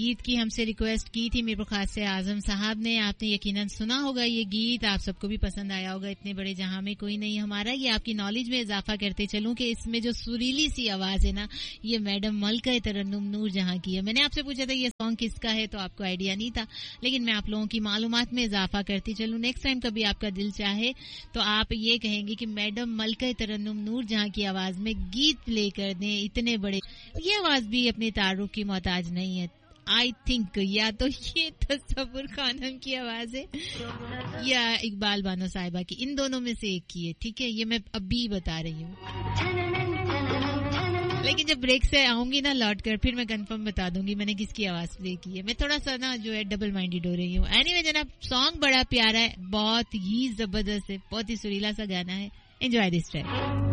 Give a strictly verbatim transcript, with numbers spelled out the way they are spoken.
गीत की हमसे रिक्वेस्ट की थी मेरे खास से आजम साहब ने। आपने यकीनन सुना होगा ये गीत, आप सबको भी पसंद आया होगा। इतने बड़े जहां में कोई नहीं हमारा। ये आपकी नॉलेज में इजाफा करते चलूं कि इसमें जो सुरीली सी आवाज है ना, ये मैडम मलका तरन्नुम नूर जहां की है। मैंने आपसे पूछा था ये सॉन्ग किसका है, तो आपको आइडिया नहीं था, लेकिन मैं आप लोगों की मालूमात में इजाफा करती चलूं। नेक्स्ट टाइम कभी आपका दिल चाहे तो आप ये कहेंगे कि मैडम मलका तरन्नुम नूर जहां की आवाज में गीत प्ले कर दें। इतने बड़े, ये आवाज भी अपने तारुफ की मोहताज नहीं है। आई थिंक या तो ये तसव्वुर खानम की आवाज है या इकबाल बानो साहिबा की, इन दोनों में से एक की है। ठीक है, ये मैं अभी बता रही हूँ, लेकिन जब ब्रेक से आऊंगी ना लौट कर, फिर मैं कंफर्म बता दूंगी मैंने किसकी आवाज प्ले की है। मैं थोड़ा सा ना जो है डबल माइंडेड हो रही हूँ। एनीवे जनाब, सॉन्ग बड़ा प्यारा है, बहुत ही जबरदस्त है, बहुत ही सुरीला सा गाना है। Enjoy this track.